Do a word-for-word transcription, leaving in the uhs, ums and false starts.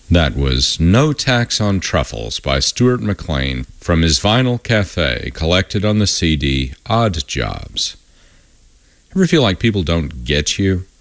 That was No Tax on Truffles by Stuart McLean from his Vinyl Cafe, collected on the C D Odd Jobs. Ever feel like people don't get you?